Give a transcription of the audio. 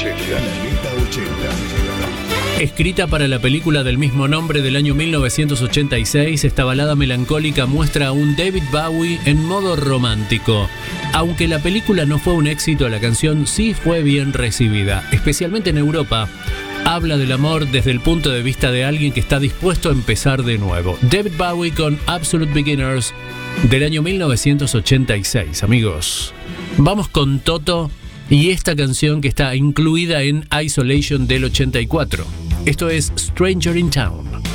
Escrita para la película del mismo nombre del año 1986, esta balada melancólica muestra a un David Bowie en modo romántico. Aunque la película no fue un éxito, la canción sí fue bien recibida, especialmente en Europa. Habla del amor desde el punto de vista de alguien que está dispuesto a empezar de nuevo. David Bowie con Absolute Beginners del año 1986, amigos. Vamos con Toto y esta canción que está incluida en Isolation del 84. Esto es Stranger in Town.